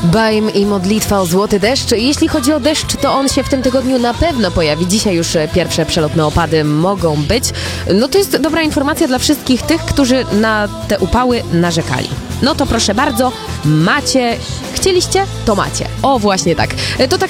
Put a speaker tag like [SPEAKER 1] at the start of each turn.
[SPEAKER 1] Baim i modlitwa o złoty deszcz. Jeśli chodzi o deszcz, to on się w tym tygodniu na pewno pojawi. Dzisiaj już pierwsze przelotne opady mogą być. No to jest dobra informacja dla wszystkich tych, którzy na te upały narzekali. No to proszę bardzo, macie. Chcieliście? To macie. O, właśnie tak. To tak